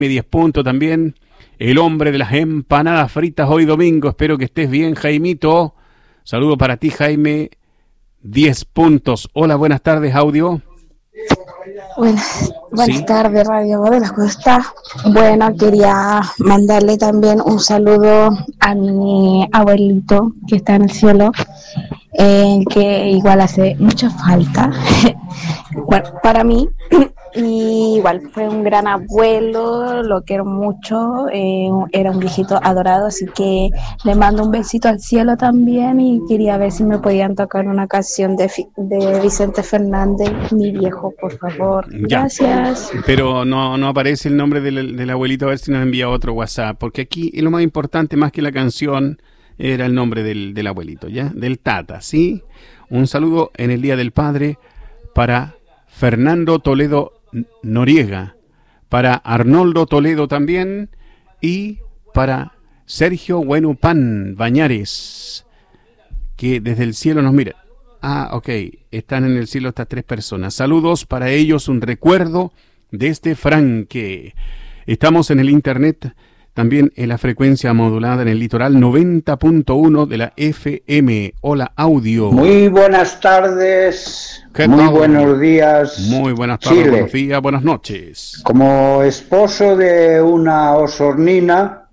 10 puntos también. El hombre de las empanadas fritas hoy domingo. Espero que estés bien, Jaimito. Saludo para ti, Jaime. 10 puntos. Hola, buenas tardes, audio. Buenas tardes, Radio Modelos, ¿cómo está? Bueno, quería mandarle también un saludo a mi abuelito que está en el cielo, que igual hace mucha falta, bueno, para mí, y igual fue un gran abuelo, lo quiero mucho, era un viejito adorado, así que le mando un besito al cielo también y quería ver si me podían tocar una canción de Vicente Fernández, mi viejo, por favor. Gracias. Pero no aparece el nombre del abuelito, a ver si nos envía otro WhatsApp, porque aquí lo más importante, más que la canción, era el nombre del abuelito, ¿ya? Del Tata, ¿sí? Un saludo en el Día del Padre para Fernando Toledo Noriega, para Arnoldo Toledo también, y para Sergio Huenupan Bañares, que desde el cielo nos mira. Ok, están en el cielo estas 3 personas. Saludos para ellos, un recuerdo desde Franque. Estamos en el internet, también en la frecuencia modulada en el litoral 90.1 de la FM. Hola, audio. Muy buenas tardes, muy buenos días. Muy buenas tardes, Chile. buenos días, buenas noches. Como esposo de una osornina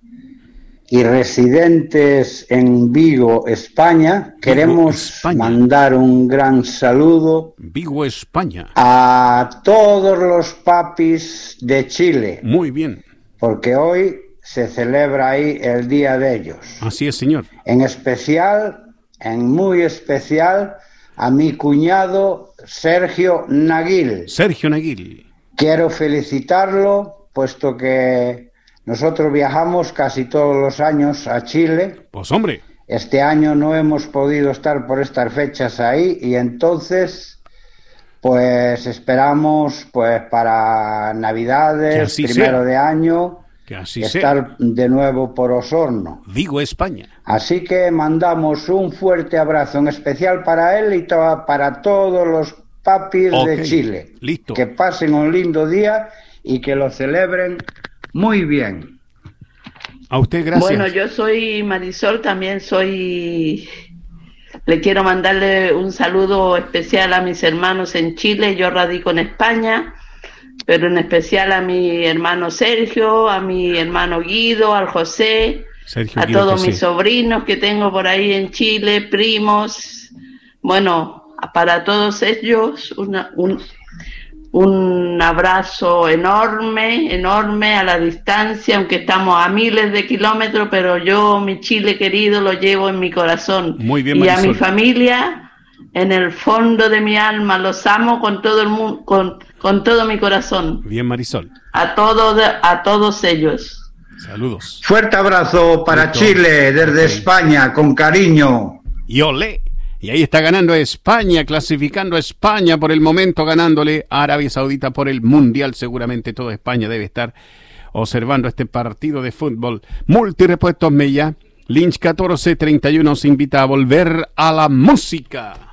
y residentes en Vigo, España, queremos mandar un gran saludo Vigo, España, a todos los papis de Chile. Muy bien. Porque hoy se celebra ahí el día de ellos. Así es, señor. En especial, muy especial, a mi cuñado Sergio Naguil. Sergio Naguil. Quiero felicitarlo, puesto que nosotros viajamos casi todos los años a Chile. Pues hombre. Este año no hemos podido estar por estas fechas ahí y entonces, pues esperamos, pues para Navidades, primero de año, que así estar de nuevo por Osorno. Vigo, España. Así que mandamos un fuerte abrazo en especial para él y para todos los papis de Chile. Listo. Que pasen un lindo día y que lo celebren muy bien. A usted, gracias. Bueno, yo soy Marisol, también le quiero mandarle un saludo especial a mis hermanos en Chile. Yo radico en España, pero en especial a mi hermano Sergio, a mi hermano Guido, al José, Sergio, a Guido, todos José. mis sobrinos que tengo por ahí en Chile, primos. Bueno, para todos ellos un abrazo enorme a la distancia, aunque estamos a miles de kilómetros, pero yo mi Chile querido lo llevo en mi corazón. Muy bien, y Marisol. a mi familia en el fondo de mi alma, los amo con todo el mundo, con todo mi corazón. Bien, Marisol. A todos ellos. Saludos. Fuerte abrazo para Listo. Chile desde España, con cariño. Y olé. Y ahí está ganando España, clasificando a España por el momento, ganándole a Arabia Saudita por el Mundial. Seguramente toda España debe estar observando este partido de fútbol. Multirepuestos Mella, Lynch 1431 se invita a volver a la música.